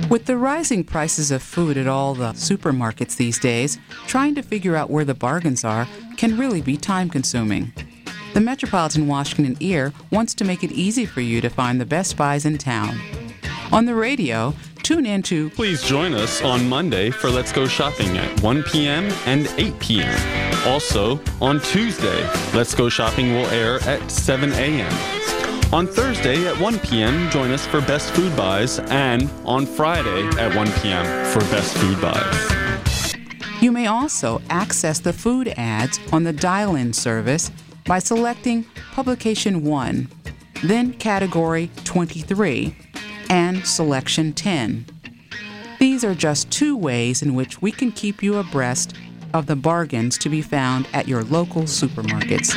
With the rising prices of food at all the supermarkets these days, trying to figure out where the bargains are can really be time-consuming. The Metropolitan Washington Ear wants to make it easy for you to find the best buys in town. On the radio, tune in to Please join us on Monday for Let's Go Shopping at 1 p.m. and 8 p.m. Also, on Tuesday, Let's Go Shopping will air at 7 a.m. On Thursday at 1 p.m., join us for Best Food Buys, and on Friday at 1 p.m. for Best Food Buys. You may also access the food ads on the dial-in service by selecting Publication 1, then Category 23, and Selection 10. These are just two ways in which we can keep you abreast of the bargains to be found at your local supermarkets.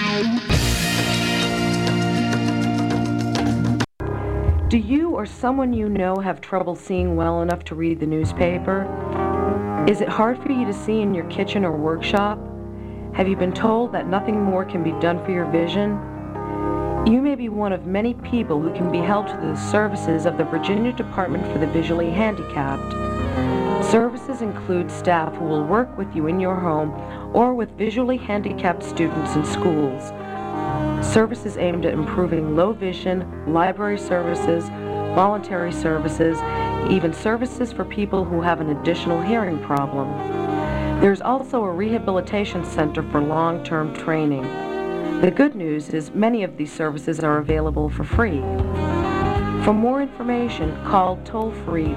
Do you or someone you know have trouble seeing well enough to read the newspaper? Is it hard for you to see in your kitchen or workshop? Have you been told that nothing more can be done for your vision? You may be one of many people who can be held to the services of the Virginia Department for the Visually Handicapped. Services include staff who will work with you in your home or with visually handicapped students in schools. Services aimed at improving low vision, library services, voluntary services, even services for people who have an additional hearing problem. There's also a rehabilitation center for long-term training. The good news is many of these services are available for free. For more information, call toll-free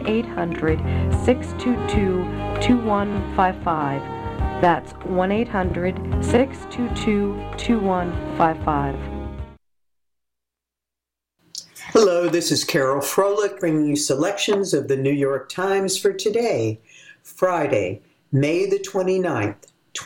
1-800-622-2155. That's 1-800-622-2155. Hello, this is Carol Froelich bringing you selections of the New York Times for today, Friday, May the 29th,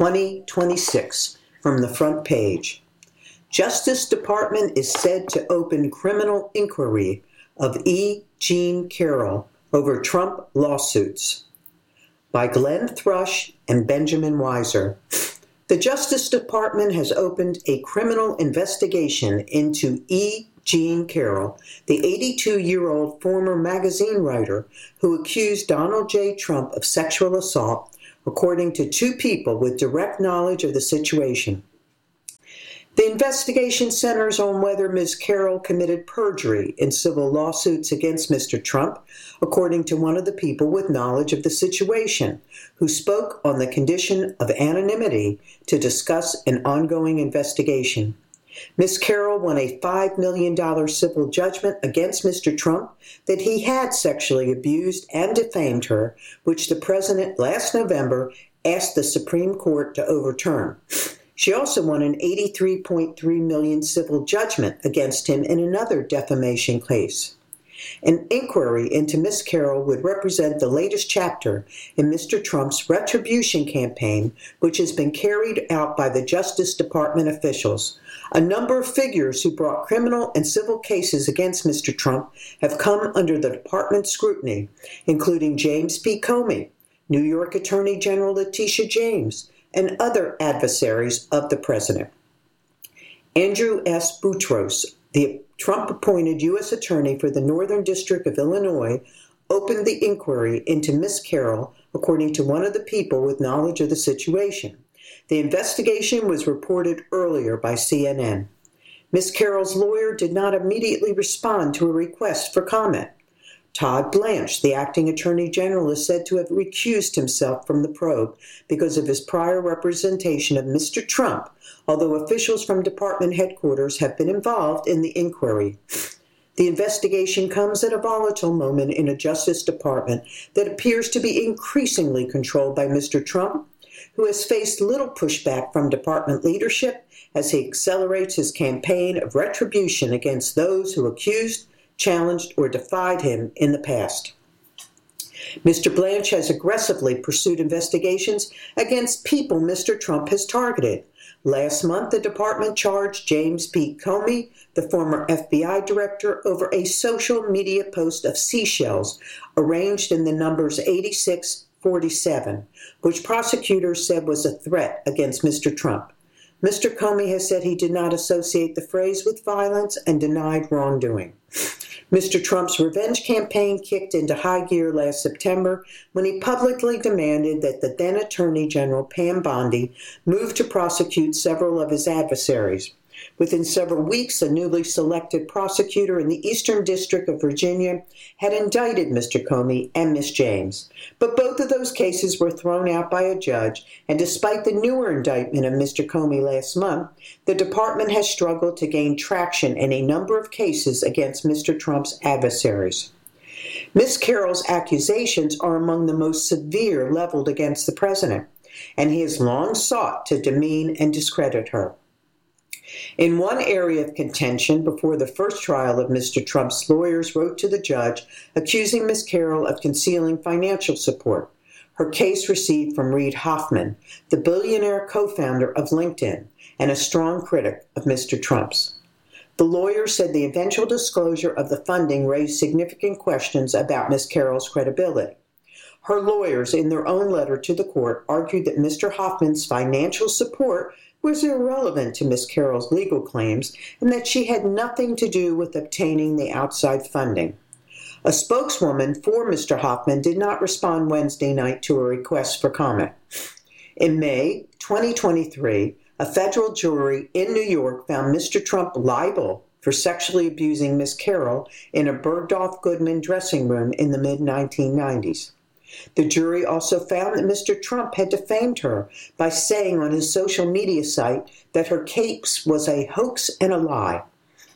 2026, from the front page. Justice Department is said to open criminal inquiry of E. Jean Carroll over Trump lawsuits. By Glenn Thrush and Benjamin Weiser. The Justice Department has opened a criminal investigation into E. Jean Carroll, the 82-year-old former magazine writer who accused Donald J. Trump of sexual assault, according to two people with direct knowledge of the situation. The investigation centers on whether Ms. Carroll committed perjury in civil lawsuits against Mr. Trump, according to one of the people with knowledge of the situation, who spoke on the condition of anonymity to discuss an ongoing investigation. Ms. Carroll won a $5 million civil judgment against Mr. Trump that he had sexually abused and defamed her, which the president last November asked the Supreme Court to overturn. She also won an $83.3 million civil judgment against him in another defamation case. An inquiry into Ms. Carroll would represent the latest chapter in Mr. Trump's retribution campaign, which has been carried out by the Justice Department officials. A number of figures who brought criminal and civil cases against Mr. Trump have come under the department's scrutiny, including James P. Comey, New York Attorney General Letitia James, and other adversaries of the president. Andrew S. Boutros, the Trump-appointed U.S. Attorney for the Northern District of Illinois, opened the inquiry into Ms. Carroll, according to one of the people with knowledge of the situation. The investigation was reported earlier by CNN. Ms. Carroll's lawyer did not immediately respond to a request for comment. Todd Blanche, the acting attorney general, is said to have recused himself from the probe because of his prior representation of Mr. Trump, although officials from department headquarters have been involved in the inquiry. The investigation comes at a volatile moment in a Justice Department that appears to be increasingly controlled by Mr. Trump, who has faced little pushback from department leadership as he accelerates his campaign of retribution against those who accused, challenged, or defied him in the past. Mr. Blanche has aggressively pursued investigations against people Mr. Trump has targeted. Last month, the department charged James P. Comey, the former FBI director, over a social media post of seashells arranged in the numbers 8647, which prosecutors said was a threat against Mr. Trump. Mr. Comey has said he did not associate the phrase with violence and denied wrongdoing. Mr. Trump's revenge campaign kicked into high gear last September when he publicly demanded that the then Attorney General Pam Bondi move to prosecute several of his adversaries. Within several weeks, a newly selected prosecutor in the Eastern District of Virginia had indicted Mr. Comey and Ms. James. But both of those cases were thrown out by a judge, and despite the newer indictment of Mr. Comey last month, the department has struggled to gain traction in a number of cases against Mr. Trump's adversaries. Ms. Carroll's accusations are among the most severe leveled against the president, and he has long sought to demean and discredit her. In one area of contention before the first trial of Mr. Trump's lawyers wrote to the judge accusing Ms. Carroll of concealing financial support. Her case received from Reid Hoffman, the billionaire co-founder of LinkedIn and a strong critic of Mr. Trump's. The lawyer said the eventual disclosure of the funding raised significant questions about Ms. Carroll's credibility. Her lawyers, in their own letter to the court, argued that Mr. Hoffman's financial support was irrelevant to Ms. Carroll's legal claims and that she had nothing to do with obtaining the outside funding. A spokeswoman for Mr. Hoffman did not respond Wednesday night to a request for comment. In May 2023, a federal jury in New York found Mr. Trump liable for sexually abusing Ms. Carroll in a Bergdorf Goodman dressing room in the mid-1990s. The jury also found that Mr. Trump had defamed her by saying on his social media site that her case was a hoax and a lie.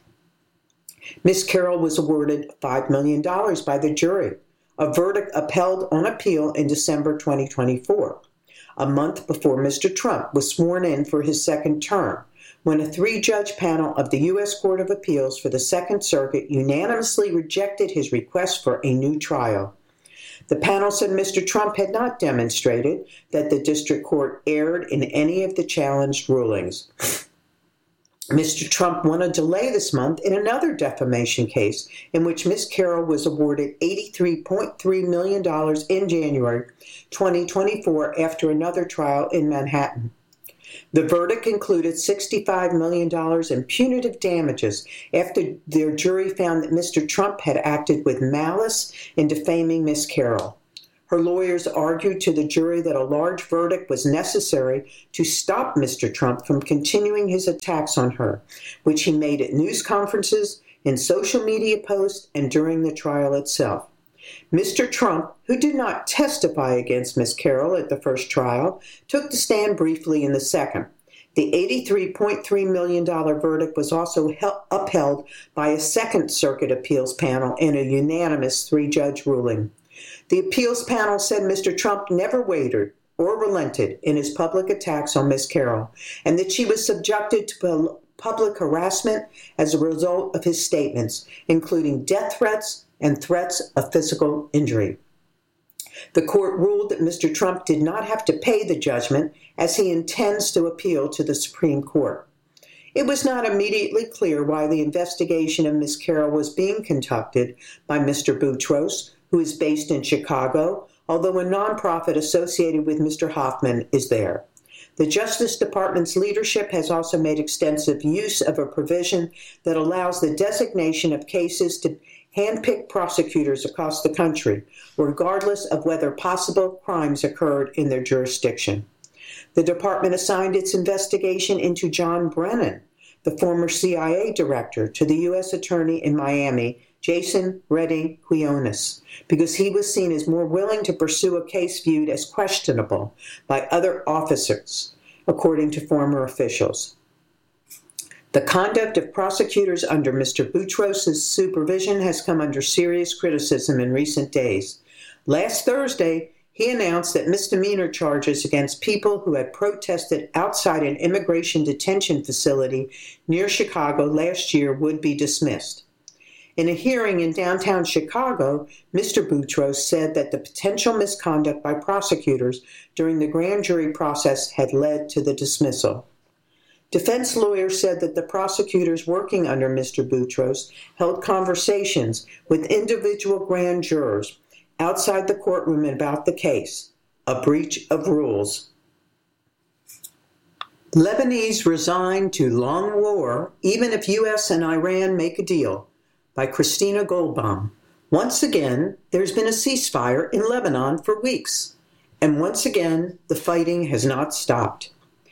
Ms. Carroll was awarded $5 million by the jury, a verdict upheld on appeal in December 2024, a month before Mr. Trump was sworn in for his second term, when a three-judge panel of the U.S. Court of Appeals for the Second Circuit unanimously rejected his request for a new trial. The panel said Mr. Trump had not demonstrated that the district court erred in any of the challenged rulings. Mr. Trump won a delay this month in another defamation case in which Ms. Carroll was awarded $83.3 million in January 2024 after another trial in Manhattan. The verdict included $65 million in punitive damages after their jury found that Mr. Trump had acted with malice in defaming Ms. Carroll. Her lawyers argued to the jury that a large verdict was necessary to stop Mr. Trump from continuing his attacks on her, which he made at news conferences, in social media posts, and during the trial itself. Mr. Trump, who did not testify against Ms. Carroll at the first trial, took the stand briefly in the second. The $83.3 million verdict was also upheld by a Second Circuit appeals panel in a unanimous three-judge ruling. The appeals panel said Mr. Trump never wavered or relented in his public attacks on Ms. Carroll, and that she was subjected to public harassment as a result of his statements, including death threats and threats of physical injury. The court ruled that Mr. Trump did not have to pay the judgment as he intends to appeal to the Supreme Court. It was not immediately clear why the investigation of Ms. Carroll was being conducted by Mr. Boutros, who is based in Chicago, although a nonprofit associated with Mr. Hoffman is there. The Justice Department's leadership has also made extensive use of a provision that allows the designation of cases to handpick prosecutors across the country, regardless of whether possible crimes occurred in their jurisdiction. The department assigned its investigation into John Brennan, the former CIA director, to the U.S. Attorney in Miami, Jason Reddy Quinones, because he was seen as more willing to pursue a case viewed as questionable by other officers, according to former officials. The conduct of prosecutors under Mr. Boutros' supervision has come under serious criticism in recent days. Last Thursday, he announced that misdemeanor charges against people who had protested outside an immigration detention facility near Chicago last year would be dismissed. In a hearing in downtown Chicago, Mr. Boutros said that the potential misconduct by prosecutors during the grand jury process had led to the dismissal. Defense lawyers said that the prosecutors working under Mr. Boutros held conversations with individual grand jurors outside the courtroom about the case, a breach of rules. Lebanese resign to long war, even if U.S. and Iran make a deal, by Christina Goldbaum. Once again, there's been a ceasefire in Lebanon for weeks, and once again, the fighting has not stopped.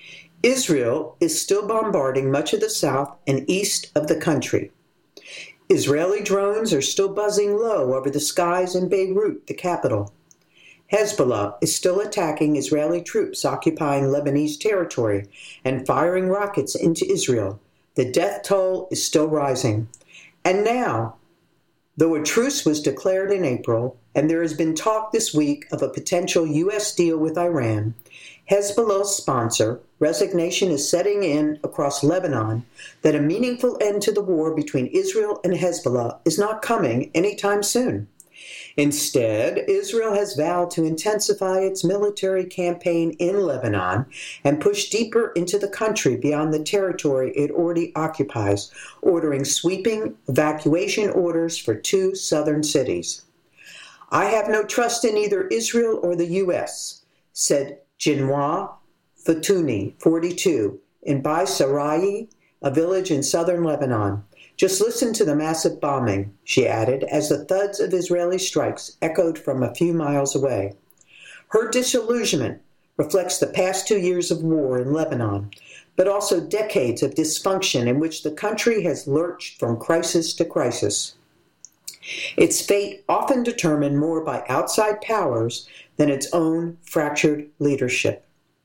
Israel is still bombarding much of the south and east of the country. Israeli drones are still buzzing low over the skies in Beirut, the capital. Hezbollah is still attacking Israeli troops occupying Lebanese territory and firing rockets into Israel. The death toll is still rising. And now, though a truce was declared in April, and there has been talk this week of a potential U.S. deal with Iran, Hezbollah's sponsor, resignation is setting in across Lebanon that a meaningful end to the war between Israel and Hezbollah is not coming anytime soon. Instead, Israel has vowed to intensify its military campaign in Lebanon and push deeper into the country beyond the territory it already occupies, ordering sweeping evacuation orders for 2 southern cities. "I have no trust in either Israel or the U.S.," said Jinwa Fatouni, 42, in Baisarayi, a village in southern Lebanon. "Just listen to the massive bombing," she added, as the thuds of Israeli strikes echoed from a few miles away. Her disillusionment reflects the past 2 years of war in Lebanon, but also decades of dysfunction in which the country has lurched from crisis to crisis. Its fate often determined more by outside powers than its own fractured leadership.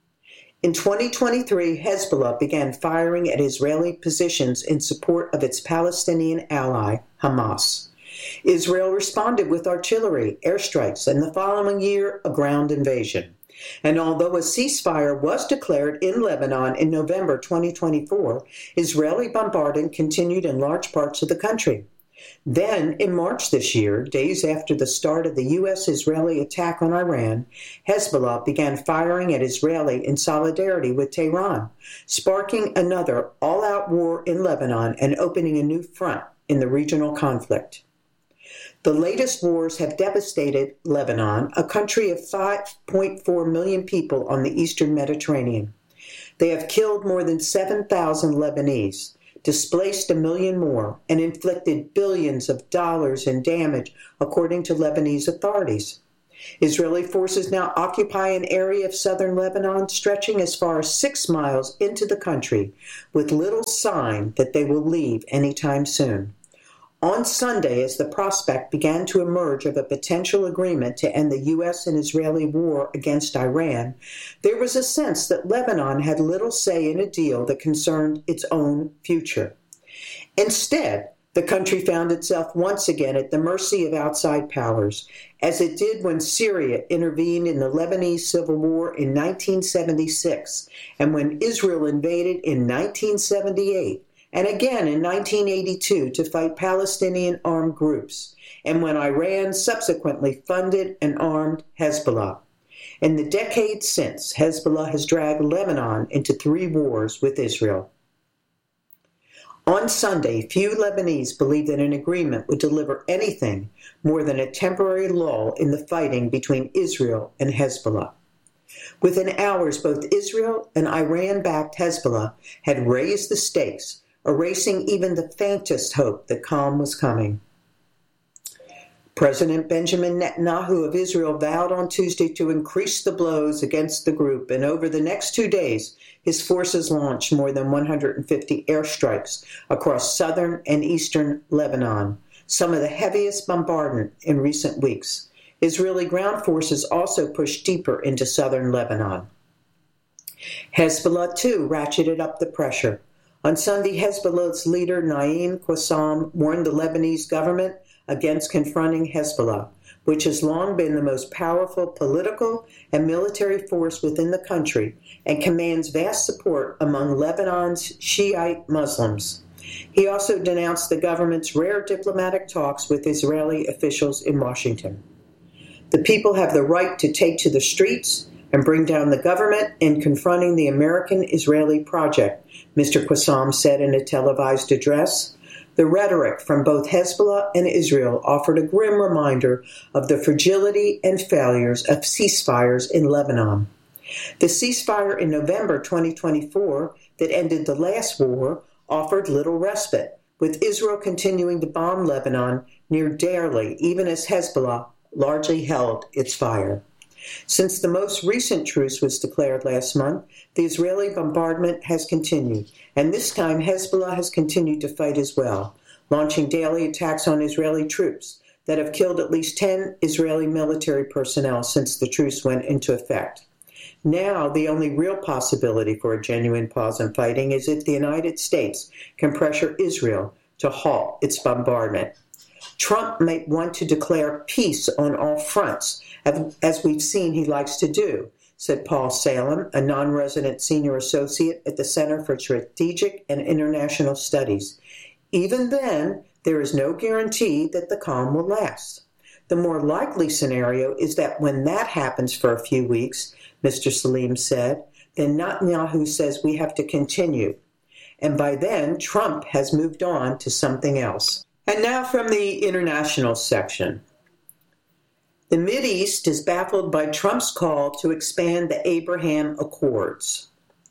In 2023, Hezbollah began firing at Israeli positions in support of its Palestinian ally, Hamas. Israel responded with artillery, airstrikes, and the following year, a ground invasion. And although a ceasefire was declared in Lebanon in November 2024, Israeli bombarding continued in large parts of the country. Then, in March this year, days after the start of the U.S.-Israeli attack on Iran, Hezbollah began firing at Israeli in solidarity with Tehran, sparking another all-out war in Lebanon and opening a new front in the regional conflict. The latest wars have devastated Lebanon, a country of 5.4 million people on the eastern Mediterranean. They have killed more than 7,000 Lebanese, displaced 1 million more, and inflicted billions of dollars in damage, according to Lebanese authorities. Israeli forces now occupy an area of southern Lebanon stretching as far as 6 miles into the country, with little sign that they will leave anytime soon. On Sunday, as the prospect began to emerge of a potential agreement to end the U.S. and Israeli war against Iran, there was a sense that Lebanon had little say in a deal that concerned its own future. Instead, the country found itself once again at the mercy of outside powers, as it did when Syria intervened in the Lebanese Civil War in 1976, and when Israel invaded in 1978, and again in 1982 to fight Palestinian armed groups, and when Iran subsequently funded and armed Hezbollah. In the decades since, Hezbollah has dragged Lebanon into 3 wars with Israel. On Sunday, few Lebanese believed that an agreement would deliver anything more than a temporary lull in the fighting between Israel and Hezbollah. Within hours, both Israel and Iran-backed Hezbollah had raised the stakes, erasing even the faintest hope that calm was coming. President Benjamin Netanyahu of Israel vowed on Tuesday to increase the blows against the group, and over the next 2 days, his forces launched more than 150 airstrikes across southern and eastern Lebanon, some of the heaviest bombardment in recent weeks. Israeli ground forces also pushed deeper into southern Lebanon. Hezbollah, too, ratcheted up the pressure. On Sunday, Hezbollah's leader, Naim Qassem, warned the Lebanese government against confronting Hezbollah, which has long been the most powerful political and military force within the country and commands vast support among Lebanon's Shiite Muslims. He also denounced the government's rare diplomatic talks with Israeli officials in Washington. The people have the right to take to the streets and bring down the government in confronting the American-Israeli project, Mr. Qassem said in a televised address. The rhetoric from both Hezbollah and Israel offered a grim reminder of the fragility and failures of ceasefires in Lebanon. The ceasefire in November 2024 that ended the last war offered little respite, with Israel continuing to bomb Lebanon near daily, even as Hezbollah largely held its fire. Since the most recent truce was declared last month, the Israeli bombardment has continued, and this time Hezbollah has continued to fight as well, launching daily attacks on Israeli troops that have killed at least 10 Israeli military personnel since the truce went into effect. Now, the only real possibility for a genuine pause in fighting is if the United States can pressure Israel to halt its bombardment. Trump may want to declare peace on all fronts, as we've seen he likes to do, said Paul Salem, a non-resident senior associate at the Center for Strategic and International Studies. Even then, there is no guarantee that the calm will last. The more likely scenario is that when that happens for a few weeks, Mr. Salim said, then Netanyahu says we have to continue. And by then, Trump has moved on to something else. And now from the international section. The Mideast is baffled by Trump's call to expand the Abraham Accords.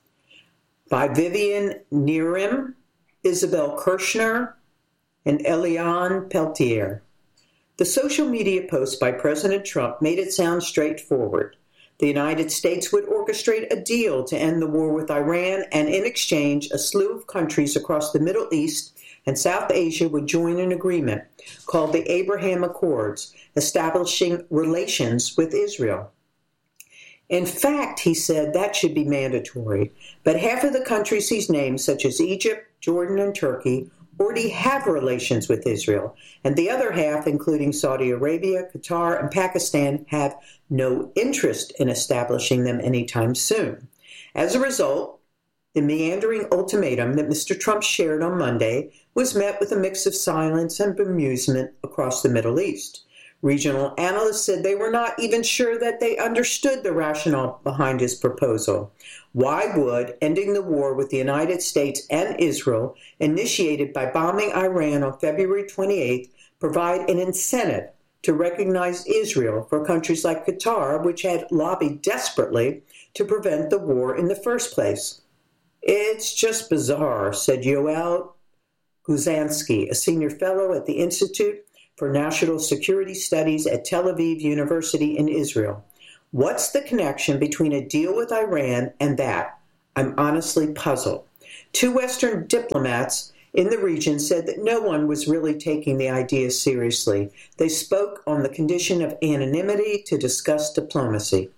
By Vivian Nerim, Isabel Kirshner, and Eliane Peltier. The social media post by President Trump made it sound straightforward. The United States would orchestrate a deal to end the war with Iran, and in exchange, a slew of countries across the Middle East and South Asia would join an agreement called the Abraham Accords, establishing relations with Israel. In fact, he said that should be mandatory, but half of the countries he's named, such as Egypt, Jordan, and Turkey, already have relations with Israel, and the other half, including Saudi Arabia, Qatar, and Pakistan, have no interest in establishing them anytime soon. As a result, the meandering ultimatum that Mr. Trump shared on Monday was met with a mix of silence and bemusement across the Middle East. Regional analysts said they were not even sure that they understood the rationale behind his proposal. Why would ending the war with the United States and Israel, initiated by bombing Iran on February 28th, provide an incentive to recognize Israel for countries like Qatar, which had lobbied desperately to prevent the war in the first place? It's just bizarre, said Yoel Guzansky, a senior fellow at the Institute for National Security Studies at Tel Aviv University in Israel. What's the connection between a deal with Iran and that? I'm honestly puzzled. Two Western diplomats in the region said that no one was really taking the idea seriously. They spoke on the condition of anonymity to discuss diplomacy.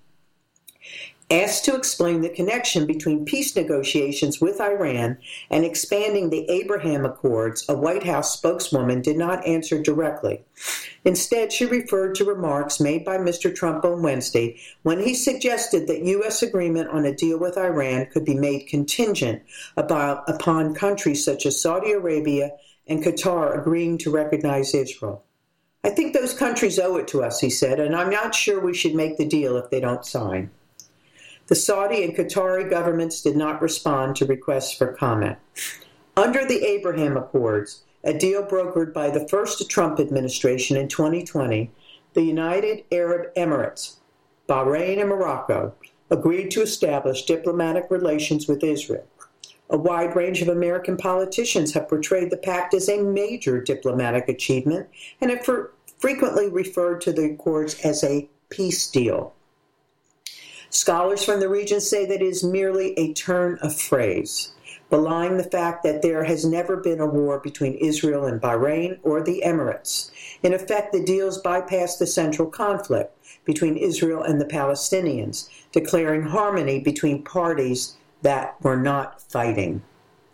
Asked to explain the connection between peace negotiations with Iran and expanding the Abraham Accords, a White House spokeswoman did not answer directly. Instead, she referred to remarks made by Mr. Trump on Wednesday when he suggested that U.S. agreement on a deal with Iran could be made contingent upon countries such as Saudi Arabia and Qatar agreeing to recognize Israel. I think those countries owe it to us, he said, and I'm not sure we should make the deal if they don't sign. The Saudi and Qatari governments did not respond to requests for comment. Under the Abraham Accords, a deal brokered by the first Trump administration in 2020, the United Arab Emirates, Bahrain, and Morocco agreed to establish diplomatic relations with Israel. A wide range of American politicians have portrayed the pact as a major diplomatic achievement and have frequently referred to the accords as a peace deal. Scholars from the region say that it is merely a turn of phrase, belying the fact that there has never been a war between Israel and Bahrain or the Emirates. In effect, the deals bypass the central conflict between Israel and the Palestinians, declaring harmony between parties that were not fighting.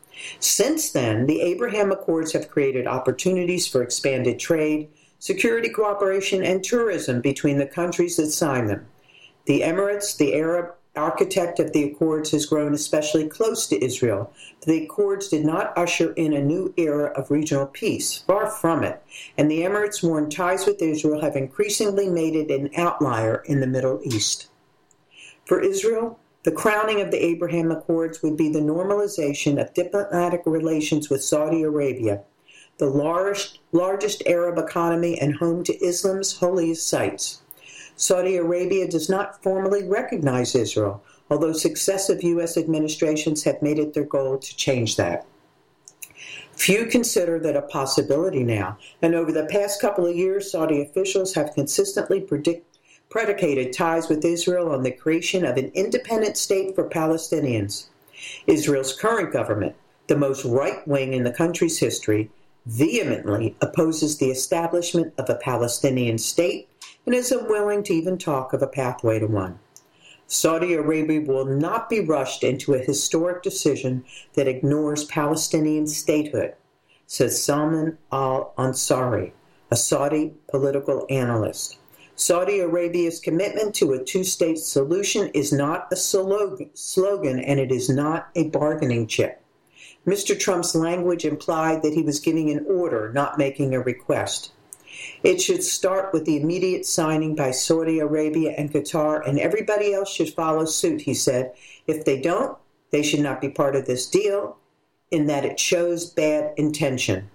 Since then, the Abraham Accords have created opportunities for expanded trade, security cooperation, and tourism between the countries that signed them. The Emirates, the Arab architect of the Accords, has grown especially close to Israel. The Accords did not usher in a new era of regional peace, far from it, and the Emirates' worn ties with Israel have increasingly made it an outlier in the Middle East. For Israel, the crowning of the Abraham Accords would be the normalization of diplomatic relations with Saudi Arabia, the largest Arab economy and home to Islam's holiest sites. Saudi Arabia does not formally recognize Israel, although successive U.S. administrations have made it their goal to change that. Few consider that a possibility now, and over the past couple of years, Saudi officials have consistently predicated ties with Israel on the creation of an independent state for Palestinians. Israel's current government, the most right-wing in the country's history, vehemently opposes the establishment of a Palestinian state and is unwilling to even talk of a pathway to one. Saudi Arabia will not be rushed into a historic decision that ignores Palestinian statehood, says Salman al-Ansari, a Saudi political analyst. Saudi Arabia's commitment to a two-state solution is not a slogan, and it is not a bargaining chip. Mr. Trump's language implied that he was giving an order, not making a request. It should start with the immediate signing by Saudi Arabia and Qatar, and everybody else should follow suit, he said. If they don't, they should not be part of this deal, in that it shows bad intention.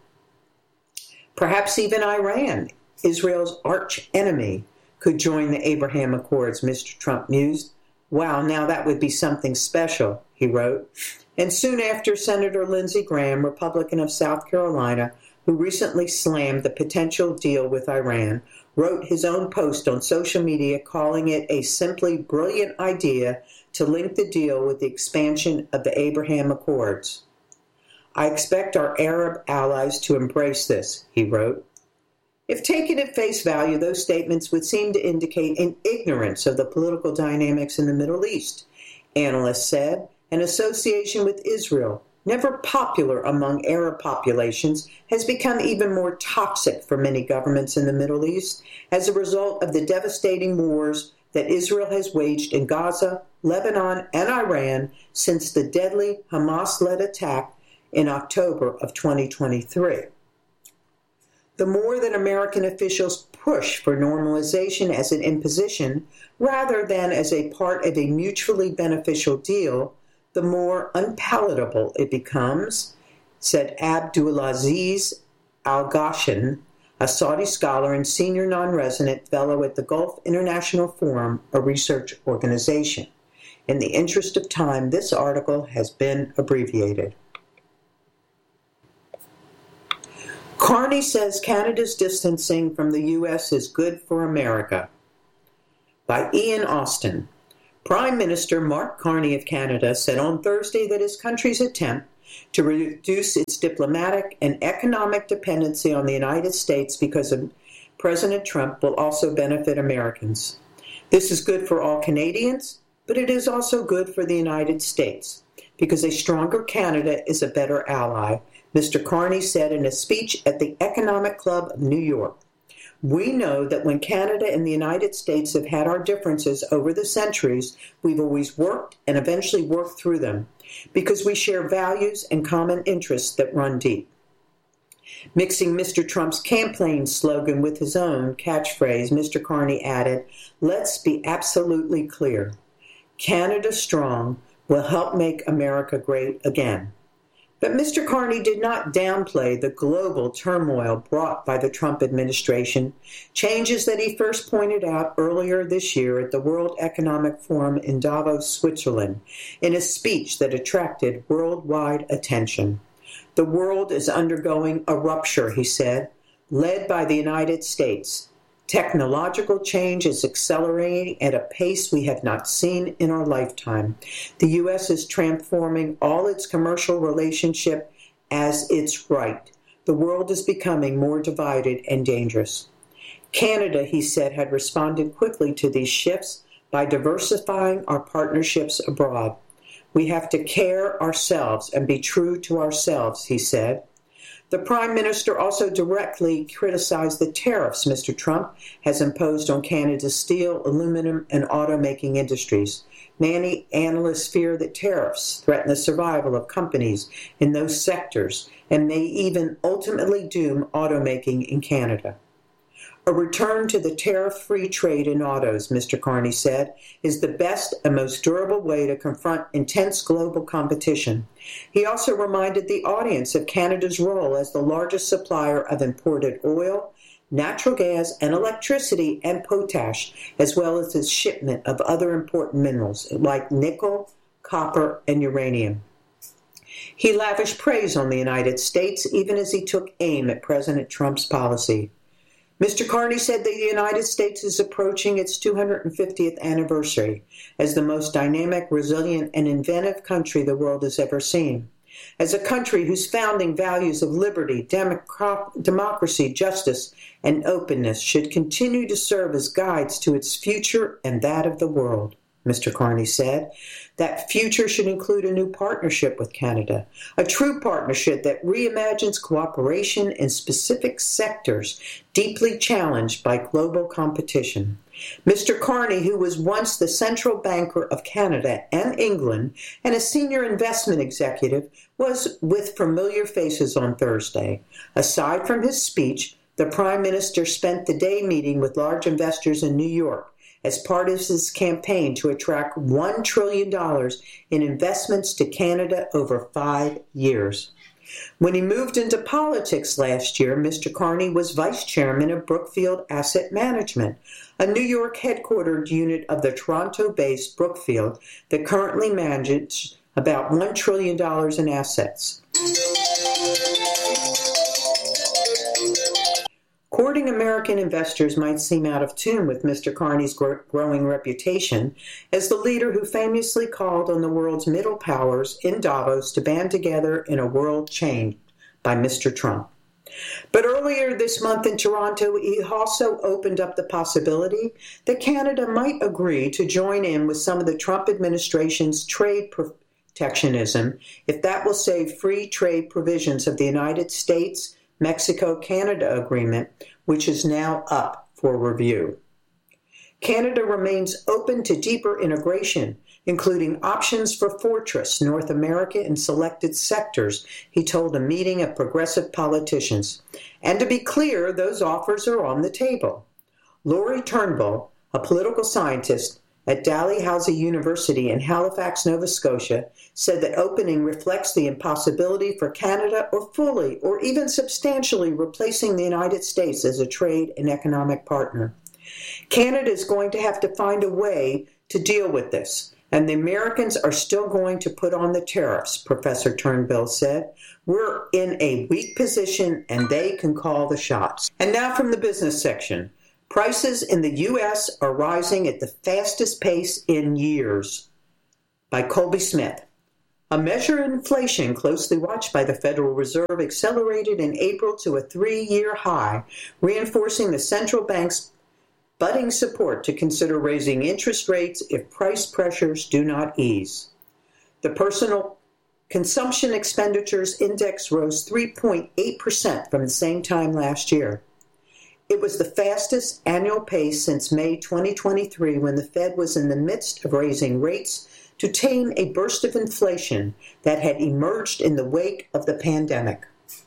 Perhaps even Iran, Israel's arch enemy, could join the Abraham Accords, Mr. Trump mused. Wow, now that would be something special, he wrote. And soon after, Senator Lindsey Graham, Republican of South Carolina, who recently slammed the potential deal with Iran, wrote his own post on social media calling it a simply brilliant idea to link the deal with the expansion of the Abraham Accords. I expect our Arab allies to embrace this, he wrote. If taken at face value, those statements would seem to indicate an ignorance of the political dynamics in the Middle East. Analysts said an association with Israel, never popular among Arab populations, has become even more toxic for many governments in the Middle East as a result of the devastating wars that Israel has waged in Gaza, Lebanon, and Iran since the deadly Hamas-led attack in October of 2023. The more that American officials push for normalization as an imposition rather than as a part of a mutually beneficial deal, the more unpalatable it becomes, said Abdulaziz Al-Ghashan, a Saudi scholar and senior non-resident fellow at the Gulf International Forum, a research organization. In the interest of time, this article has been abbreviated. Carney says Canada's distancing from the U.S. is good for America. By Ian Austin. Prime Minister Mark Carney of Canada said on Thursday that his country's attempt to reduce its diplomatic and economic dependency on the United States because of President Trump will also benefit Americans. This is good for all Canadians, but it is also good for the United States because a stronger Canada is a better ally, Mr. Carney said in a speech at the Economic Club of New York. We know that when Canada and the United States have had our differences over the centuries, we've always worked and eventually worked through them because we share values and common interests that run deep. Mixing Mr. Trump's campaign slogan with his own catchphrase, Mr. Carney added, "Let's be absolutely clear. Canada Strong will help make America great again." But Mr. Carney did not downplay the global turmoil brought by the Trump administration, changes that he first pointed out earlier this year at the World Economic Forum in Davos, Switzerland, in a speech that attracted worldwide attention. The world is undergoing a rupture, he said, led by the United States. Technological change is accelerating at a pace we have not seen in our lifetime. The U.S. is transforming all its commercial relationship as its right. The world is becoming more divided and dangerous. Canada, he said, had responded quickly to these shifts by diversifying our partnerships abroad. We have to care ourselves and be true to ourselves, he said. The Prime Minister also directly criticized the tariffs Mr. Trump has imposed on Canada's steel, aluminum, and automaking industries. Many analysts fear that tariffs threaten the survival of companies in those sectors and may even ultimately doom automaking in Canada. A return to the tariff-free trade in autos, Mr. Carney said, is the best and most durable way to confront intense global competition. He also reminded the audience of Canada's role as the largest supplier of imported oil, natural gas and electricity and potash, as well as its shipment of other important minerals like nickel, copper, and uranium. He lavished praise on the United States even as he took aim at President Trump's policy. Mr. Carney said that the United States is approaching its 250th anniversary as the most dynamic, resilient, and inventive country the world has ever seen. As a country whose founding values of liberty, democracy, justice, and openness should continue to serve as guides to its future and that of the world, Mr. Carney said. That future should include a new partnership with Canada, a true partnership that reimagines cooperation in specific sectors deeply challenged by global competition. Mr. Carney, who was once the central banker of Canada and England and a senior investment executive, was with familiar faces on Thursday. Aside from his speech, the Prime Minister spent the day meeting with large investors in New York as part of his campaign to attract $1 trillion in investments to Canada over 5 years. When he moved into politics last year, Mr. Carney was vice chairman of Brookfield Asset Management, a New York headquartered unit of the Toronto-based Brookfield that currently manages about $1 trillion in assets. Courting American investors might seem out of tune with Mr. Carney's growing reputation as the leader who famously called on the world's middle powers in Davos to band together in a world changed by Mr. Trump. But earlier this month in Toronto, he also opened up the possibility that Canada might agree to join in with some of the Trump administration's trade protectionism if that will save free trade provisions of the United States Mexico-Canada agreement, which is now up for review. Canada remains open to deeper integration, including options for Fortress North America in selected sectors, he told a meeting of progressive politicians. And to be clear, those offers are on the table. Laurie Turnbull, a political scientist at Dalhousie University in Halifax, Nova Scotia, said that opening reflects the impossibility for Canada or fully or even substantially replacing the United States as a trade and economic partner. Canada is going to have to find a way to deal with this, and the Americans are still going to put on the tariffs, Professor Turnbull said. We're in a weak position, and they can call the shots. And now from the business section. Prices in the U.S. are rising at the fastest pace in years. By Colby Smith. A measure of inflation closely watched by the Federal Reserve accelerated in April to a 3-year high, reinforcing the central bank's budding support to consider raising interest rates if price pressures do not ease. The personal consumption expenditures index rose 3.8% from the same time last year. It was the fastest annual pace since May 2023, when the Fed was in the midst of raising rates to tame a burst of inflation that had emerged in the wake of the pandemic.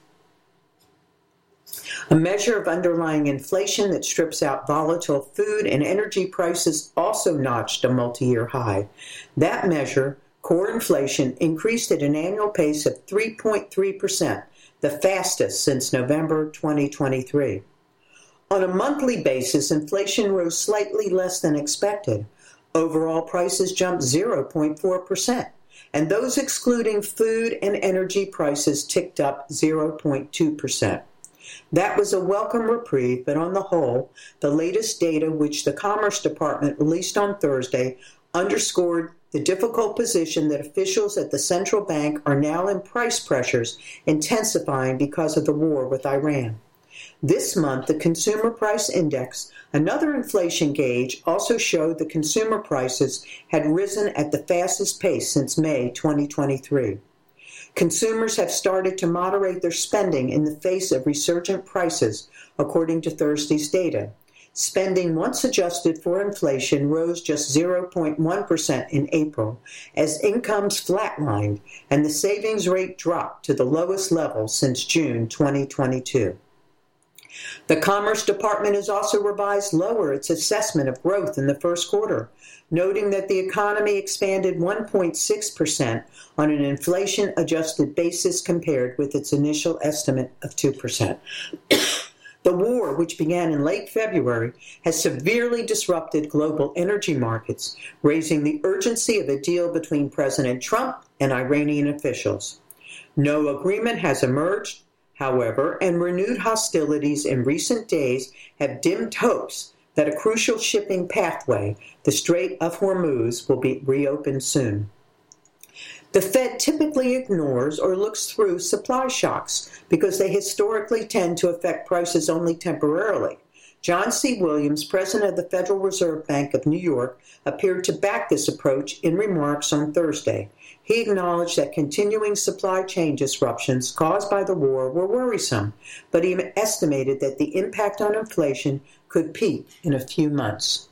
A measure of underlying inflation that strips out volatile food and energy prices also notched a multi-year high. That measure, core inflation, increased at an annual pace of 3.3%, the fastest since November 2023. On a monthly basis, inflation rose slightly less than expected. Overall prices jumped 0.4%, and those excluding food and energy prices ticked up 0.2%. That was a welcome reprieve, but on the whole, the latest data which the Commerce Department released on Thursday underscored the difficult position that officials at the central bank are now in price pressures intensifying because of the war with Iran. This month, the Consumer Price Index, another inflation gauge, also showed the consumer prices had risen at the fastest pace since May 2023. Consumers have started to moderate their spending in the face of resurgent prices, according to Thursday's data. Spending, once adjusted for inflation, rose just 0.1% in April, as incomes flatlined and the savings rate dropped to the lowest level since June 2022. The Commerce Department has also revised lower its assessment of growth in the first quarter, noting that the economy expanded 1.6% on an inflation-adjusted basis compared with its initial estimate of 2%. The war, which began in late February, has severely disrupted global energy markets, raising the urgency of a deal between President Trump and Iranian officials. No agreement has emerged, however, and renewed hostilities in recent days have dimmed hopes that a crucial shipping pathway, the Strait of Hormuz, will be reopened soon. The Fed typically ignores or looks through supply shocks because they historically tend to affect prices only temporarily. John C. Williams, president of the Federal Reserve Bank of New York, appeared to back this approach in remarks on Thursday. He acknowledged that continuing supply chain disruptions caused by the war were worrisome, but he estimated that the impact on inflation could peak in a few months.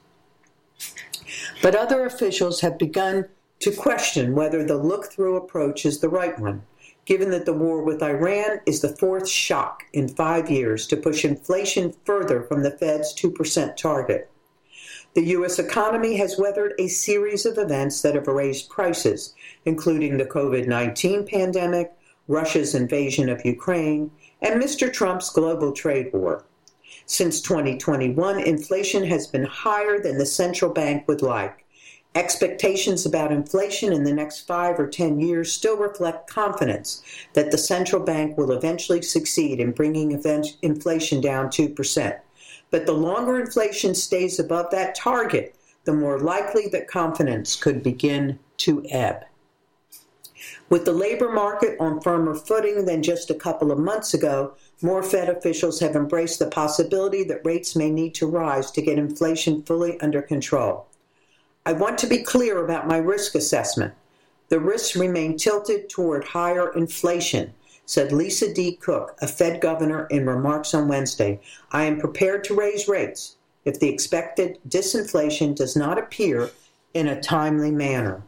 But other officials have begun to question whether the look-through approach is the right one, given that the war with Iran is the fourth shock in 5 years to push inflation further from the Fed's 2% target. The U.S. economy has weathered a series of events that have raised prices, including the COVID-19 pandemic, Russia's invasion of Ukraine, and Mr. Trump's global trade war. Since 2021, inflation has been higher than the central bank would like. Expectations about inflation in the next 5 or 10 years still reflect confidence that the central bank will eventually succeed in bringing inflation down 2%. But the longer inflation stays above that target, the more likely that confidence could begin to ebb. With the labor market on firmer footing than just a couple of months ago, more Fed officials have embraced the possibility that rates may need to rise to get inflation fully under control. I want to be clear about my risk assessment. The risks remain tilted toward higher inflation, said Lisa D. Cook, a Fed governor, in remarks on Wednesday. I am prepared to raise rates if the expected disinflation does not appear in a timely manner.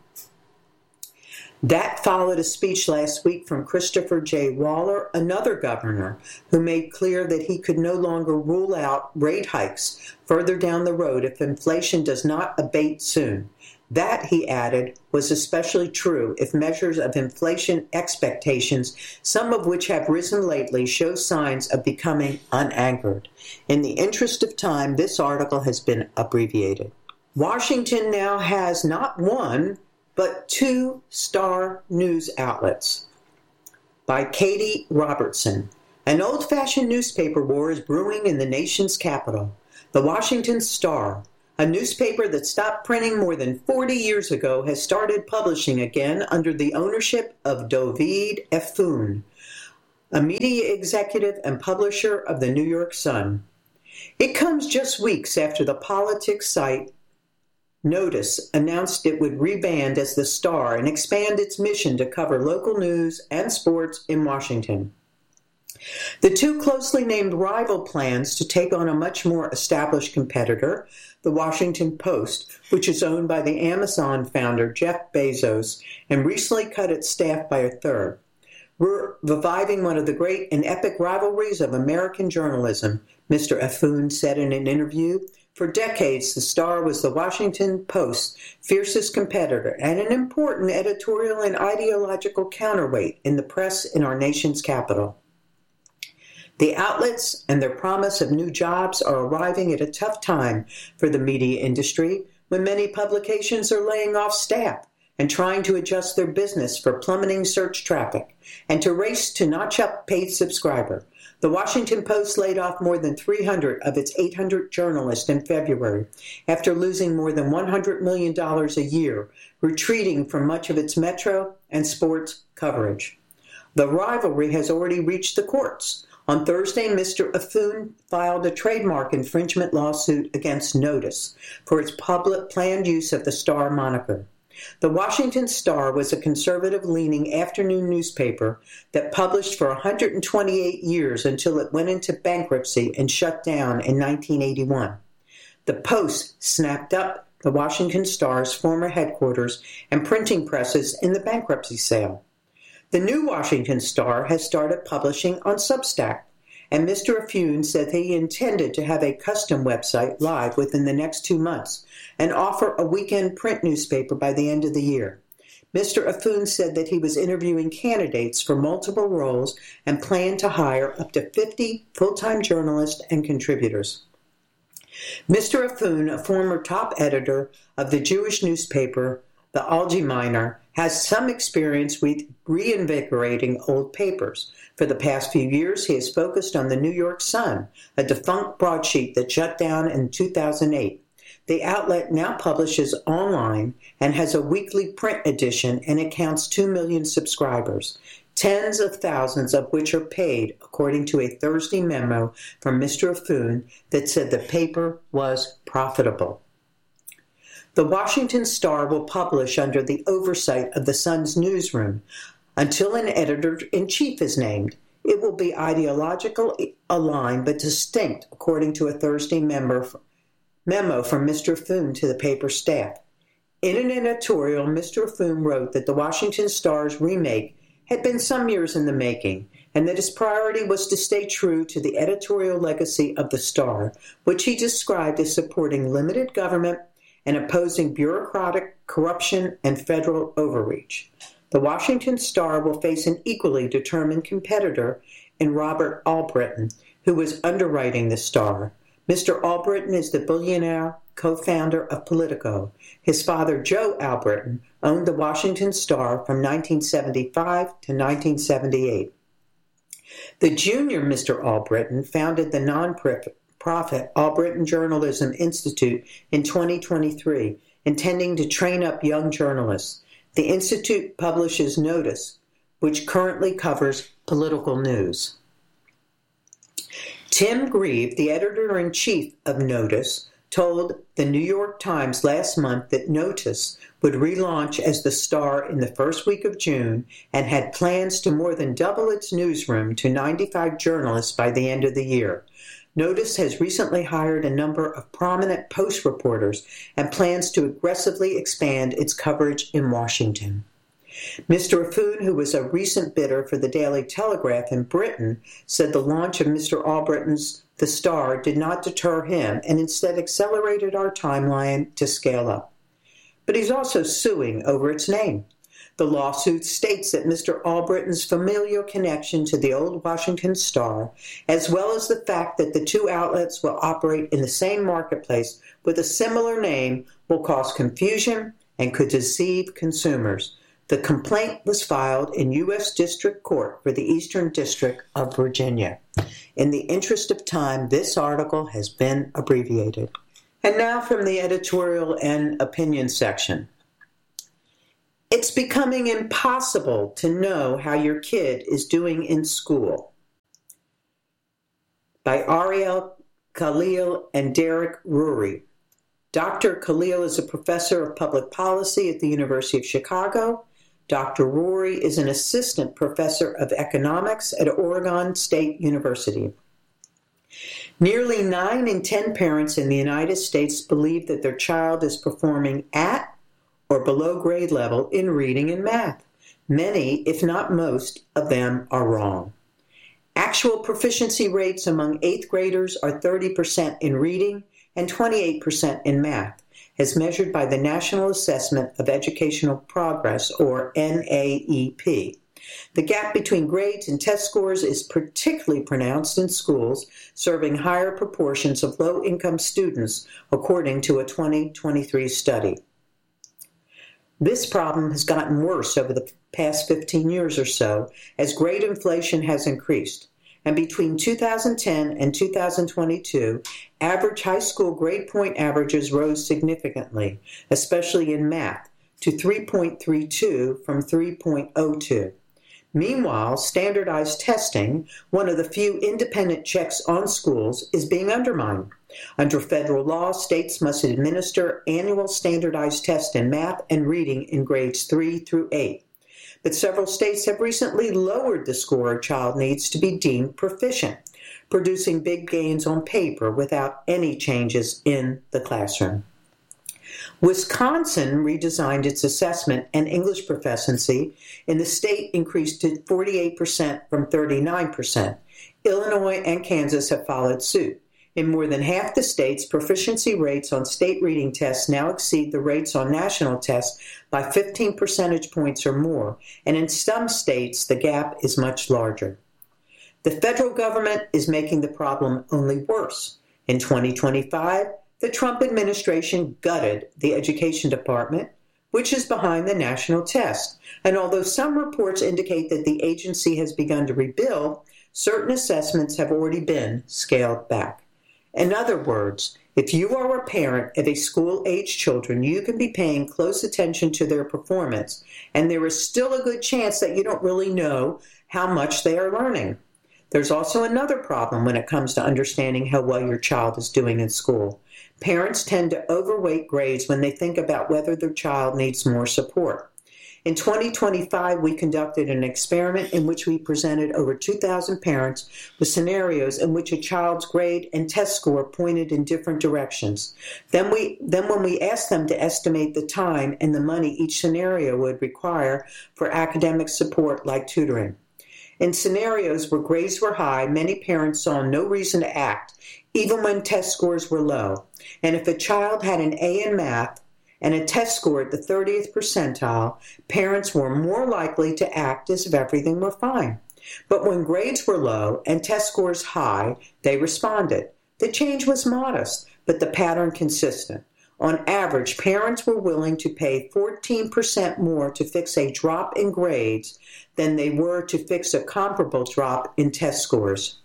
That followed a speech last week from Christopher J. Waller, another governor, who made clear that he could no longer rule out rate hikes further down the road if inflation does not abate soon. That, he added, was especially true if measures of inflation expectations, some of which have risen lately, show signs of becoming unanchored. In the interest of time, this article has been abbreviated. Washington now has not one, but 2 star news outlets. By Katie Robertson. An old-fashioned newspaper war is brewing in the nation's capital. The Washington Star, a newspaper that stopped printing more than 40 years ago, has started publishing again under the ownership of Dovid Effoun, a media executive and publisher of the New York Sun. It comes just weeks after the politics site Notice announced it would rebrand as the Star and expand its mission to cover local news and sports in Washington. The 2 closely named rival plans to take on a much more established competitor, the Washington Post, which is owned by the Amazon founder Jeff Bezos and recently cut its staff by a third. We're reviving one of the great and epic rivalries of American journalism, Mr. Effoun said in an interview. For decades, the Star was the Washington Post's fiercest competitor and an important editorial and ideological counterweight in the press in our nation's capital. The outlets and their promise of new jobs are arriving at a tough time for the media industry when many publications are laying off staff and trying to adjust their business for plummeting search traffic and to race to notch up paid subscriber. The Washington Post laid off more than 300 of its 800 journalists in February after losing more than $100 million a year, retreating from much of its metro and sports coverage. The rivalry has already reached the courts. On Thursday, Mr. Effoun filed a trademark infringement lawsuit against Notice for its public planned use of the Star moniker. The Washington Star was a conservative-leaning afternoon newspaper that published for 128 years until it went into bankruptcy and shut down in 1981. The Post snapped up the Washington Star's former headquarters and printing presses in the bankruptcy sale. The new Washington Star has started publishing on Substack, and Mr. Effoun said he intended to have a custom website live within the next 2 months and offer a weekend print newspaper by the end of the year. Mr. Afun said that he was interviewing candidates for multiple roles and planned to hire up to 50 full-time journalists and contributors. Mr. Afun, a former top editor of the Jewish newspaper, the Allgemeiner, has some experience with reinvigorating old papers. For the past few years, he has focused on the New York Sun, a defunct broadsheet that shut down in 2008. The outlet now publishes online and has a weekly print edition, and it counts 2 million subscribers, tens of thousands of which are paid, according to a Thursday memo from Mr. Afun that said the paper was profitable. The Washington Star will publish under the oversight of the Sun's newsroom until an editor-in-chief is named. It will be ideologically aligned but distinct, according to a Thursday memo from Mr. Afun to the paper staff. In an editorial, Mr. Afun wrote that the Washington Star's remake had been some years in the making, and that his priority was to stay true to the editorial legacy of the Star, which he described as supporting limited government and opposing bureaucratic corruption and federal overreach. The Washington Star will face an equally determined competitor in Robert Allbritton, who was underwriting the Star. Mr. Allbritton is the billionaire co-founder of Politico. His father, Joe Allbritton, owned the Washington Star from 1975 to 1978. The junior Mr. Allbritton founded the non-profit Allbritton Journalism Institute in 2023, intending to train up young journalists. The institute publishes Notice, which currently covers political news. Tim Grieve, the editor-in-chief of Notice, told the New York Times last month that Notice would relaunch as the Star in the first week of June and had plans to more than double its newsroom to 95 journalists by the end of the year. Notice has recently hired a number of prominent Post reporters and plans to aggressively expand its coverage in Washington. Mr. Afun, who was a recent bidder for the Daily Telegraph in Britain, said the launch of Mr. Allbritton's The Star did not deter him and instead accelerated our timeline to scale up. But he's also suing over its name. The lawsuit states that Mr. Allbritton's familial connection to the old Washington Star, as well as the fact that the two outlets will operate in the same marketplace with a similar name, will cause confusion and could deceive consumers. The complaint was filed in U.S. District Court for the Eastern District of Virginia. In the interest of time, this article has been abbreviated. And now from the editorial and opinion section. It's becoming impossible to know how your kid is doing in school. By Ariel Khalil and Derek Rury. Dr. Khalil is a professor of public policy at the University of Chicago. Dr. Rury is an assistant professor of economics at Oregon State University. Nearly 9 in 10 parents in the United States believe that their child is performing at or below grade level in reading and math. Many, if not most, of them are wrong. Actual proficiency rates among 8th graders are 30% in reading and 28% in math, as measured by the National Assessment of Educational Progress, or NAEP. The gap between grades and test scores is particularly pronounced in schools serving higher proportions of low-income students, according to a 2023 study. This problem has gotten worse over the past 15 years or so as grade inflation has increased. And between 2010 and 2022, average high school grade point averages rose significantly, especially in math, to 3.32 from 3.02. Meanwhile, standardized testing, one of the few independent checks on schools, is being undermined. Under federal law, states must administer annual standardized tests in math and reading in grades 3 through 8. But several states have recently lowered the score a child needs to be deemed proficient, producing big gains on paper without any changes in the classroom. Wisconsin redesigned its assessment and English proficiency, and the state increased to 48% from 39%. Illinois and Kansas have followed suit. In more than half the states, proficiency rates on state reading tests now exceed the rates on national tests by 15 percentage points or more, and in some states, the gap is much larger. The federal government is making the problem only worse. In 2025, the Trump administration gutted the Education Department, which is behind the national test. And although some reports indicate that the agency has begun to rebuild, certain assessments have already been scaled back. In other words, if you are a parent of a school-age children, you can be paying close attention to their performance, and there is still a good chance that you don't really know how much they are learning. There's also another problem when it comes to understanding how well your child is doing in school. Parents tend to overweight grades when they think about whether their child needs more support. In 2025, we conducted an experiment in which we presented over 2,000 parents with scenarios in which a child's grade and test score pointed in different directions. Then when we asked them to estimate the time and the money each scenario would require for academic support like tutoring. In scenarios where grades were high, many parents saw no reason to act, even when test scores were low. And if a child had an A in math and a test score at the 30th percentile, parents were more likely to act as if everything were fine. But when grades were low and test scores high, they responded. The change was modest, but the pattern consistent. On average, parents were willing to pay 14% more to fix a drop in grades than they were to fix a comparable drop in test scores.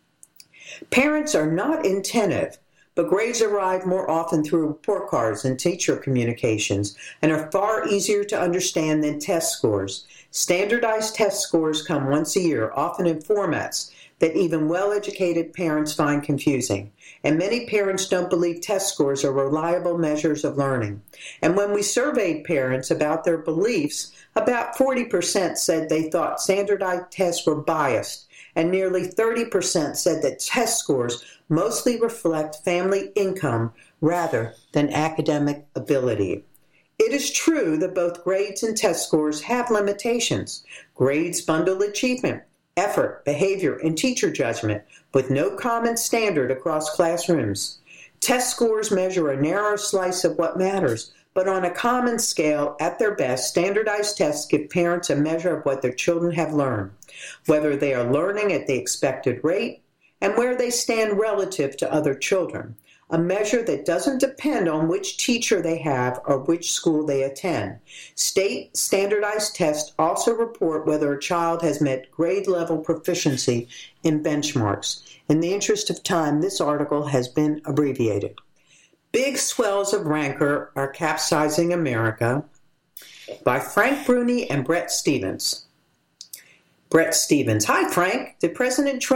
Parents are not inattentive, but grades arrive more often through report cards and teacher communications and are far easier to understand than test scores. Standardized test scores come once a year, often in formats that even well-educated parents find confusing. And many parents don't believe test scores are reliable measures of learning. And when we surveyed parents about their beliefs, about 40% said they thought standardized tests were biased, and nearly 30% said that test scores mostly reflect family income rather than academic ability. It is true that both grades and test scores have limitations. Grades bundle achievement, effort, behavior, and teacher judgment with no common standard across classrooms. Test scores measure a narrow slice of what matters, but on a common scale, at their best, standardized tests give parents a measure of what their children have learned, whether they are learning at the expected rate, and where they stand relative to other children, a measure that doesn't depend on which teacher they have or which school they attend. State standardized tests also report whether a child has met grade-level proficiency in benchmarks. In the interest of time, this article has been abbreviated. Big Swells of Rancor Are Capsizing America by Frank Bruni and Bret Stephens. Bret Stephens. Hi, Frank. Did President Trump